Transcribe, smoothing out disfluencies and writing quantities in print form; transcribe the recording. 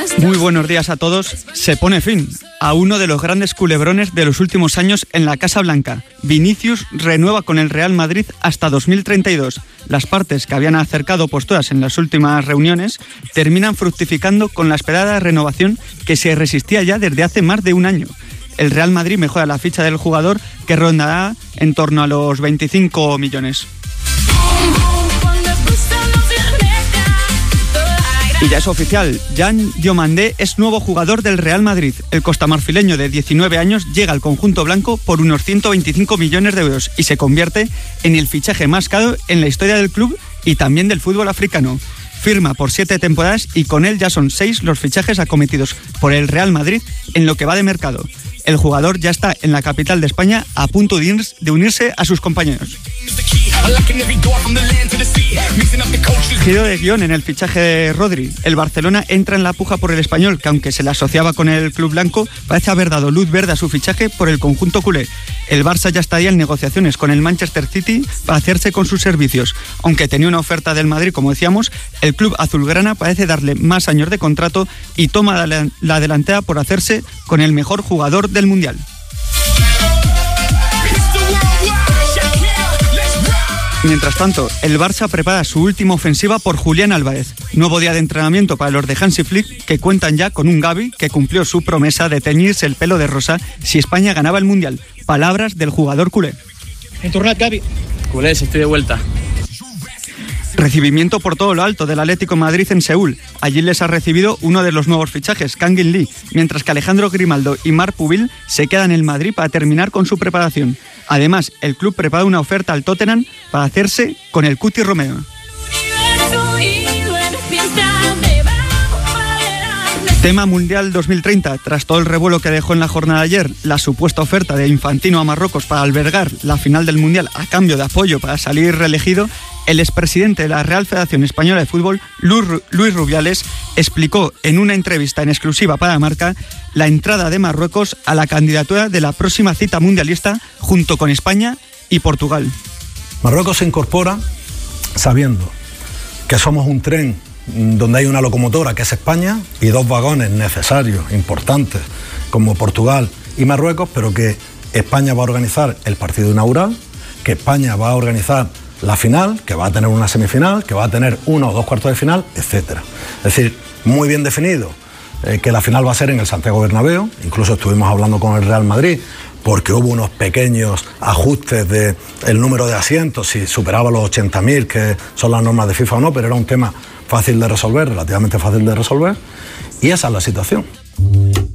Muy buenos días a todos. Se pone fin a uno de los grandes culebrones de los últimos años en la Casa Blanca. Vinicius renueva con el Real Madrid hasta 2032. Las partes que habían acercado posturas en las últimas reuniones terminan fructificando con la esperada renovación que se resistía ya desde hace más de un año. El Real Madrid mejora la ficha del jugador, que rondará en torno a los 25 millones. Y ya es oficial, Jan Diomandé es nuevo jugador del Real Madrid. El costamarfileño de 19 años llega al conjunto blanco por unos 125 millones de euros y se convierte en el fichaje más caro en la historia del club y también del fútbol africano. Firma por 7 temporadas y con él ya son 6 los fichajes acometidos por el Real Madrid en lo que va de mercado. El jugador ya está en la capital de España a punto de unirse a sus compañeros. Giro de guión en el fichaje de Rodri. El Barcelona entra en la puja por el español, que aunque se le asociaba con el club blanco, parece haber dado luz verde a su fichaje por el conjunto culé. El Barça ya estaría en negociaciones con el Manchester City para hacerse con sus servicios. Aunque tenía una oferta del Madrid, como decíamos, el club azulgrana parece darle más años de contrato y toma la delantera por hacerse con el mejor jugador del Mundial. Mientras tanto, el Barça prepara su última ofensiva por Julián Álvarez. Nuevo día de entrenamiento para los de Hansi Flick, que cuentan ya con un Gavi que cumplió su promesa de teñirse el pelo de rosa si España ganaba el Mundial. Palabras del jugador culé. En tornat, Gavi. Culés, estoy de vuelta. Recibimiento por todo lo alto del Atlético de Madrid en Seúl. Allí les ha recibido uno de los nuevos fichajes, Kangin Lee, mientras que Alejandro Grimaldo y Marc Pubil se quedan en Madrid para terminar con su preparación. Además, el club prepara una oferta al Tottenham para hacerse con el Cuti Romero. Tema Mundial 2030. Tras todo el revuelo que dejó en la jornada de ayer la supuesta oferta de Infantino a Marruecos para albergar la final del Mundial a cambio de apoyo para salir reelegido, el expresidente de la Real Federación Española de Fútbol, Luis Rubiales, explicó en una entrevista en exclusiva para Marca la entrada de Marruecos a la candidatura de la próxima cita mundialista junto con España y Portugal. Marruecos se incorpora sabiendo que somos un tren donde hay una locomotora que es España y 2 vagones necesarios, importantes, como Portugal y Marruecos, pero que España va a organizar el partido inaugural, que España va a organizar la final, que va a tener una semifinal, que va a tener 1 o 2 cuartos de final, etcétera. Es decir, muy bien definido que la final va a ser en el Santiago Bernabéu. Incluso estuvimos hablando con el Real Madrid porque hubo unos pequeños ajustes del número de asientos, si superaba los 80.000, que son las normas de FIFA o no, pero era un tema fácil de resolver, relativamente fácil de resolver, y esa es la situación.